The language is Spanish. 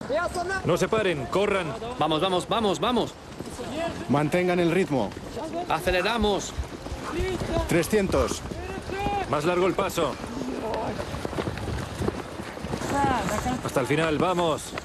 No se paren, corran. Vamos, vamos, vamos, vamos. Mantengan el ritmo. Aceleramos. 300. Más largo el paso. Hasta el final, vamos.